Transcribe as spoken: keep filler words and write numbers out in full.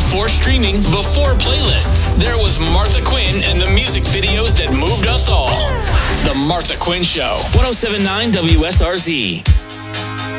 before streaming, before playlists, there was Martha Quinn and the music videos that moved us all. The Martha Quinn Show. one oh seven point nine W S R Z.